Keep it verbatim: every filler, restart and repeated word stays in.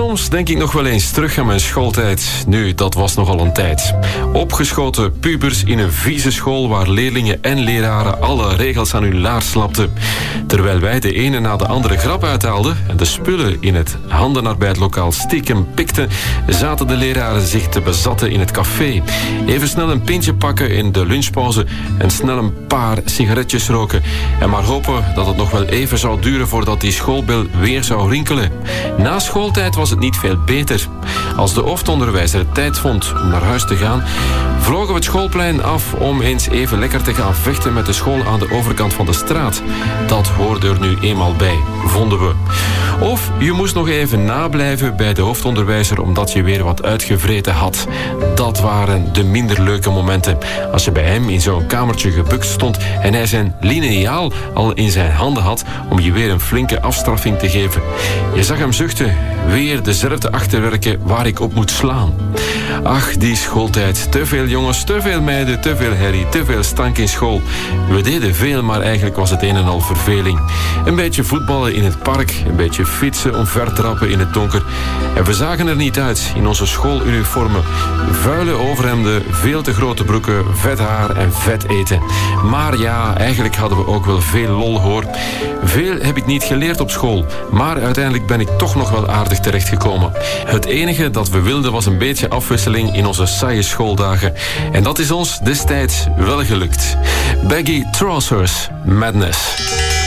Soms denk ik nog wel eens terug aan mijn schooltijd. Nu, dat was nogal een tijd. Opgeschoten pubers in een vieze school waar leerlingen en leraren alle regels aan hun laars slapten. Terwijl wij de ene na de andere grap uithaalden en de spullen in het handenarbeidlokaal stiekem pikten, zaten de leraren zich te bezatten in het café. Even snel een pintje pakken in de lunchpauze en snel een paar sigaretjes roken. En maar hopen dat het nog wel even zou duren voordat die schoolbel weer zou rinkelen. Na schooltijd was het niet veel beter. Als de hoofdonderwijzer tijd vond om naar huis te gaan, vlogen we het schoolplein af om eens even lekker te gaan vechten met de school aan de overkant van de straat. Dat hoorde er nu eenmaal bij, vonden we. Of je moest nog even nablijven bij de hoofdonderwijzer omdat je weer wat uitgevreten had. Dat waren de minder leuke momenten. Als je bij hem in zo'n kamertje gebukt stond en hij zijn lineaal al in zijn handen had om je weer een flinke afstraffing te geven. Je zag hem zuchten, weer dezelfde achterwerken waar ik op moet slaan. Ach, die schooltijd. Te veel jongens, te veel meiden, te veel herrie, te veel stank in school. We deden veel, maar eigenlijk was het een en al verveling. Een beetje voetballen in het park, een beetje fietsen, omvertrappen in het donker. En we zagen er niet uit in onze schooluniformen. Vuile overhemden, veel te grote broeken, vet haar en vet eten. Maar ja, eigenlijk hadden we ook wel veel lol hoor. Veel heb ik niet geleerd op school, maar uiteindelijk ben ik toch nog wel aardig terechtgekomen. Het enige dat we wilden was een beetje afwisseling in onze saaie schooldagen. En dat is ons destijds wel gelukt. Baggy Trousers, Madness.